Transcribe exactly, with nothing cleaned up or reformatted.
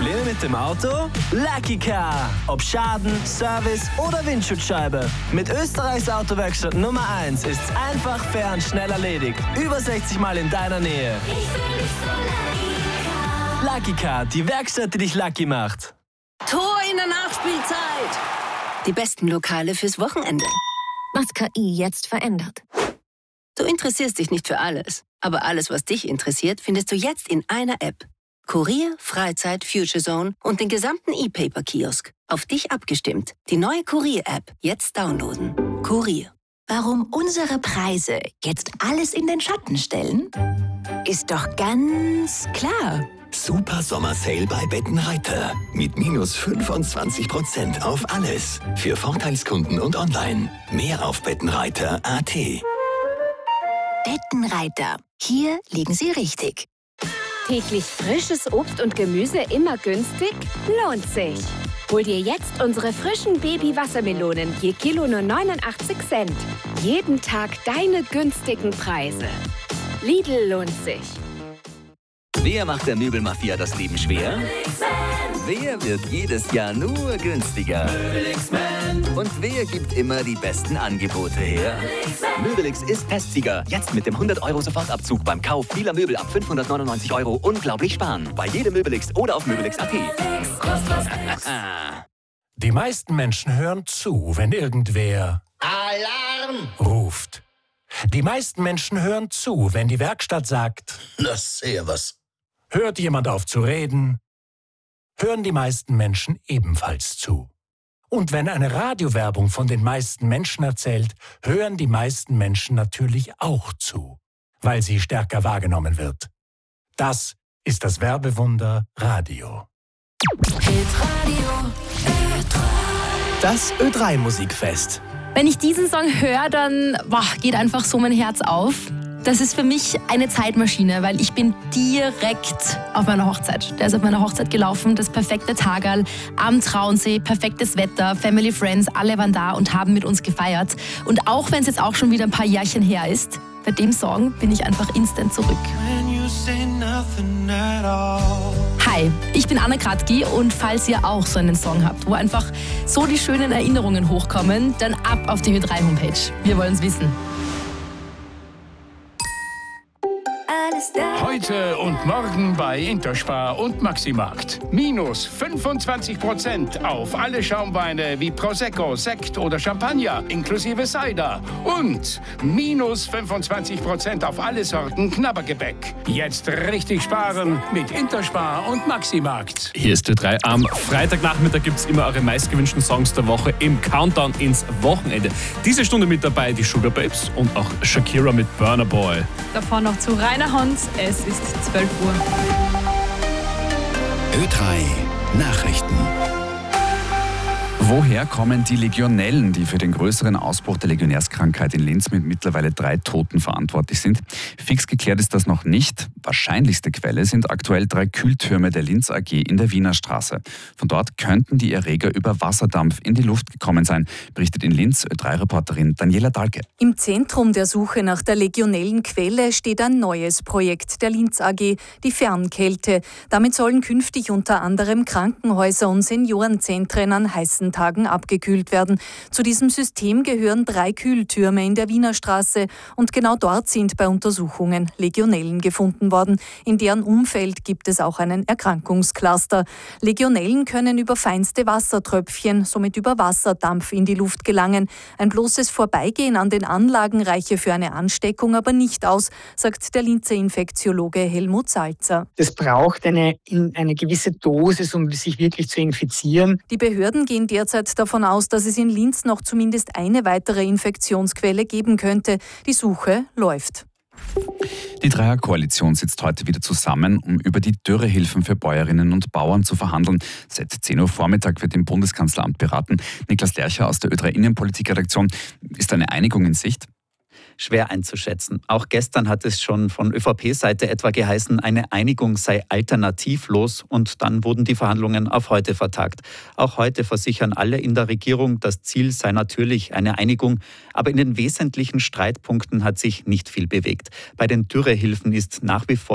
Probleme mit dem Auto? Lucky Car. Ob Schaden, Service oder Windschutzscheibe. Mit Österreichs Autowerkstatt Nummer eins ist's einfach, fair und schnell erledigt. Über sechzig Mal in deiner Nähe. Ich fühl mich so Lucky Car. Lucky Car, die Werkstatt, die dich lucky macht. Tor in der Nachspielzeit. Die besten Lokale fürs Wochenende. Was K I jetzt verändert. Du interessierst dich nicht für alles, aber alles, was dich interessiert, findest du jetzt in einer App. Kurier, Freizeit, Future Zone und den gesamten E-Paper-Kiosk. Auf dich abgestimmt. Die neue Kurier-App. Jetzt downloaden. Kurier. Warum unsere Preise jetzt alles in den Schatten stellen? Ist doch ganz klar. Super Sommersale bei Bettenreiter. Mit minus fünfundzwanzig Prozent auf alles. Für Vorteilskunden und online. Mehr auf bettenreiter punkt a t. Bettenreiter. Hier liegen Sie richtig. Täglich frisches Obst und Gemüse immer günstig? Lohnt sich. Hol dir jetzt unsere frischen Baby-Wassermelonen je Kilo nur neunundachtzig Cent. Jeden Tag deine günstigen Preise. Lidl lohnt sich. Wer macht der Möbelmafia das Leben schwer? Wer wird jedes Jahr nur günstiger? Und wer gibt immer die besten Angebote her? Möbelix ist Testsieger. Jetzt mit dem hundert Euro Sofortabzug beim Kauf vieler Möbel ab fünfhundertneunundneunzig Euro unglaublich sparen. Bei jedem Möbelix oder auf möbelix punkt a t. Die meisten Menschen hören zu, wenn irgendwer Alarm ruft. Die meisten Menschen hören zu, wenn die Werkstatt sagt, na servus. Hört jemand auf zu reden, hören die meisten Menschen ebenfalls zu. Und wenn eine Radiowerbung von den meisten Menschen erzählt, hören die meisten Menschen natürlich auch zu, weil sie stärker wahrgenommen wird. Das ist das Werbewunder Radio. Hitradio Ö drei. Das Ö drei Musikfest. Wenn ich diesen Song höre, dann boah, geht einfach so mein Herz auf. Das ist für mich eine Zeitmaschine, weil ich bin direkt auf meiner Hochzeit. Der ist auf meiner Hochzeit gelaufen, das perfekte Tagerl am Traunsee, perfektes Wetter, Family, Friends, alle waren da und haben mit uns gefeiert. Und auch wenn es jetzt auch schon wieder ein paar Jährchen her ist, bei dem Song bin ich einfach instant zurück. Hi, ich bin Anna Kratky und falls ihr auch so einen Song habt, wo einfach so die schönen Erinnerungen hochkommen, dann ab auf die Ö drei Homepage. Wir wollen es wissen. Heute und morgen bei Interspar und Maximarkt. Minus fünfundzwanzig Prozent auf alle Schaumweine wie Prosecco, Sekt oder Champagner inklusive Cider. Und minus fünfundzwanzig Prozent auf alle Sorten Knabbergebäck. Jetzt richtig sparen mit Interspar und Maximarkt. Hier ist Ö drei. Am Freitagnachmittag gibt es immer eure meistgewünschten Songs der Woche im Countdown ins Wochenende. Diese Stunde mit dabei die Sugar Babes und auch Shakira mit Burna Boy. Davon noch zu Rainer Hans. Es ist zwölf Uhr. Ö drei Nachrichten. Woher kommen die Legionellen, die für den größeren Ausbruch der Legionärskrankheit in Linz mit mittlerweile drei Toten verantwortlich sind? Fix geklärt ist das noch nicht. Wahrscheinlichste Quelle sind aktuell drei Kühltürme der Linz A G in der Wiener Straße. Von dort könnten die Erreger über Wasserdampf in die Luft gekommen sein, berichtet in Linz Ö drei Reporterin Daniela Dahlke. Im Zentrum der Suche nach der Legionellenquelle steht ein neues Projekt der Linz A G, die Fernkälte. Damit sollen künftig unter anderem Krankenhäuser und Seniorenzentren an heißen Tagen abgekühlt werden. Zu diesem System gehören drei Kühltürme in der Wiener Straße und genau dort sind bei Untersuchungen Legionellen gefunden worden. In deren Umfeld gibt es auch einen Erkrankungscluster. Legionellen können über feinste Wassertröpfchen, somit über Wasserdampf in die Luft gelangen. Ein bloßes Vorbeigehen an den Anlagen reiche für eine Ansteckung aber nicht aus, sagt der Linzer Infektiologe Helmut Salzer. Es braucht eine, eine gewisse Dosis, um sich wirklich zu infizieren. Die Behörden gehen derzeit davon aus, dass es in Linz noch zumindest eine weitere Infektionsquelle geben könnte. Die Suche läuft. Die Dreierkoalition sitzt heute wieder zusammen, um über die Dürrehilfen für Bäuerinnen und Bauern zu verhandeln. Seit zehn Uhr Vormittag wird im Bundeskanzleramt beraten. Niklas Lercher aus der Ö drei Innenpolitikredaktion. Ist eine Einigung in Sicht? Schwer einzuschätzen. Auch gestern hat es schon von ÖVP-Seite etwa geheißen, eine Einigung sei alternativlos und dann wurden die Verhandlungen auf heute vertagt. Auch heute versichern alle in der Regierung, das Ziel sei natürlich eine Einigung, aber in den wesentlichen Streitpunkten hat sich nicht viel bewegt. Bei den Dürrehilfen ist nach wie vor